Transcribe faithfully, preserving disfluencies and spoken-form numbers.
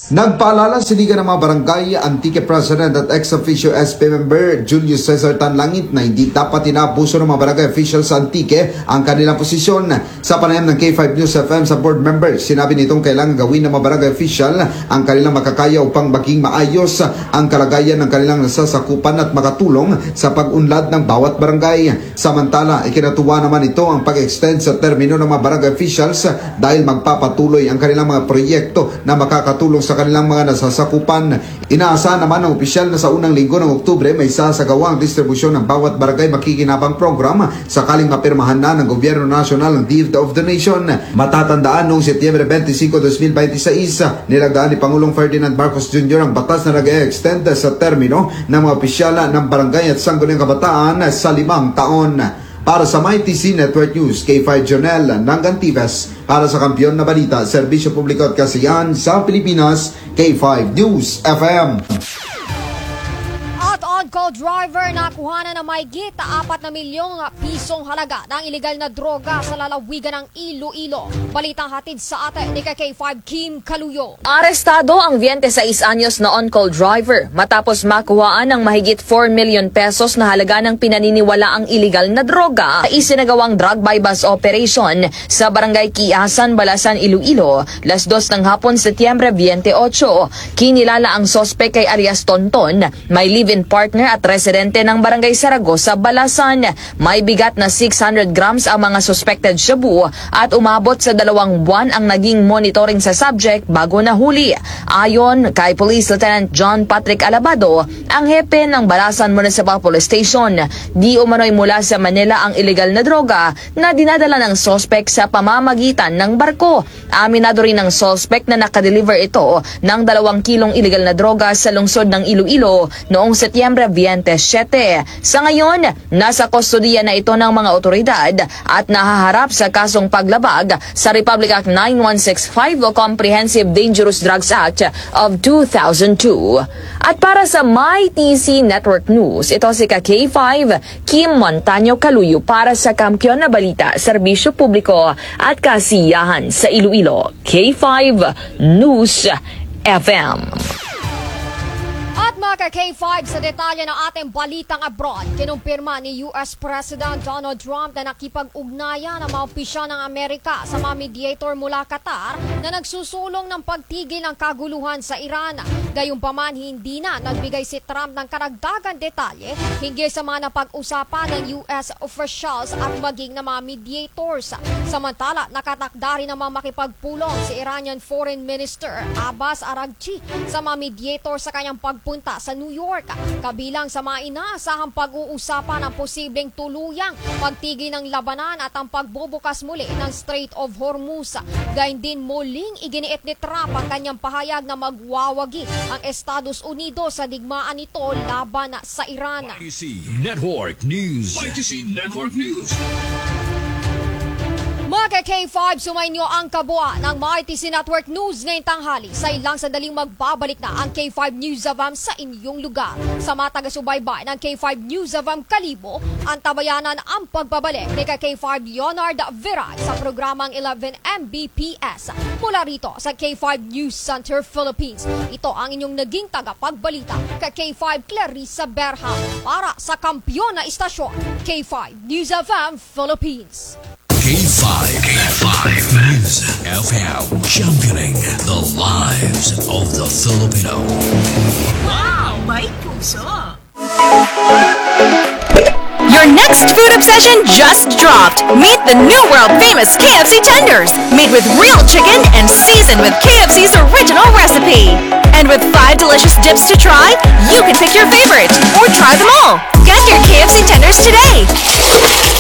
Nagpaalala si Liga ng mga Barangay, Antique President at ex-officio S P member Julius Cesar Tanlangit na hindi dapat inaabuso ng mga barangay officials sa Antique ang kanilang posisyon. Sa panayam ng K five News F M sa board members, sinabi nitong kailangan gawin ng mga barangay official ang kanilang makakaya upang maging maayos ang kalagayan ng kanilang nasasakupan at makatulong sa pag-unlad ng bawat barangay. Samantala, ikinatuwa naman ito ang pag-extend sa termino ng mga barangay officials dahil magpapatuloy ang kanilang mga proyekto na makakatulong sa kanilang mga nasasakupan. Inaasahan naman ng opisyal na sa unang linggo ng Oktubre may sasagawa ang distribusyon ng bawat barangay makikinabang program sakaling mapirmahan na ng Gobyerno Nasional ng Gift of the Nation. Matatandaan noong Setyembre twenty-five, twenty twenty-six, nilagdaan ni Pangulong Ferdinand Marcos Junior ang batas na nag-extend sa termino ng mga opisyal ng barangay at sangguniang kabataan sa limang taon. Para sa My T C Network News, K five Jonel ng Antives. Para sa Kampiyon na Balita, Serbisyo Publiko at Kasiyahan sa Pilipinas, K five News F M. At on-call driver na kuhanan ng mahigit apat na milyong pisong halaga ng ilegal na droga sa lalawigan ng Iloilo. Balitang hatid sa atin ni K five Kim Kaluyo. Arestado ang twenty-six anyos na on-call driver matapos makuhaan ng mahigit four million pesos na halaga ng pinaniniwalaang ilegal na droga. Isinagawang drug bypass operation sa Barangay Kiasan, Balasan, Iloilo, las dos ng hapon, Setyembre twenty-eight. Kinilala ang sospek kay alias Tonton, may live-in partner at residente ng Barangay Saragosa, Balasan. May bigat na six hundred grams ang mga suspected shabu at umabot sa dalawang buwan ang naging monitoring sa subject bago nahuli. Ayon kay Police Lieutenant John Patrick Alabado, ang hepe ng Balasan Municipal Police Station, di umano'y mula sa Manila ang ilegal na droga na dinadala ng suspect sa pamamagitan ng barko. Aminado rin ng suspect na nakadeliver ito ng dalawang kilong ilegal na droga sa lungsod ng Iloilo noong Setyembre twenty-seven. Sa ngayon, nasa kustodiya na ito ng mga otoridad at nahaharap sa kasong paglabag sa Republic Act nine one six five o Comprehensive Dangerous Drugs Act of two thousand two. At para sa My T C Network News, ito si K five Kim Montaño Kaluyo para sa Kampiyon na Balita, Serbisyo Publiko at Kasiyahan sa Iloilo. K five News F M. At mga K five, sa detalye ng ating balitang abroad, kinumpirma ni U S President Donald Trump na nakipag-ugnayan ang mga opisyal ng Amerika sa mga mediator mula Qatar na nagsusulong ng pagtigil ng kaguluhan sa Iran. Gayunpaman, hindi na nagbigay si Trump ng karagdagan detalye hinggil sa mga napag-usapan ng U S officials at maging ng mga mediators. Samantala, nakatakda rin namang makipagpulong si Iranian Foreign Minister Abbas Araghchi sa mga mediator sa kanyang pagpunta sa New York, kabilang sa mga inaasahang pag-uusapan ng posibleng tuluyang pagtigil ng labanan at ang pagbubukas muli ng Strait of Hormuz. Gayun din muling iginiit ni Trump ang kanyang pahayag na magwawagi ang Estados Unidos sa digmaan nito laban sa Iran. Y T C Network News. Y T C Network News. Mga K five, sumayin nyo ang kabua ng My T C Network News ngayong tanghali. Sa ilang sandaling magbabalik na ang K five News of M sa inyong lugar. Sa mga taga-subaybay ng K five News of M Kalibo, ang tabayanan ang pagbabalik ni K five Leonard Virag sa programang eleven M B P S. Mula rito sa K five News Center, Philippines. Ito ang inyong naging tagapagbalita kay K five Clarissa Berham para sa kampiyon na istasyon, K five News of M Philippines. K five, K five News F M, championing the lives of the Filipino. Wow, may puso! Your next food obsession just dropped. Meet the new world-famous K F C tenders, made with real chicken and seasoned with K F C's original recipe. And with five delicious dips to try, you can pick your favorite or try them all. Get your K F C tenders today.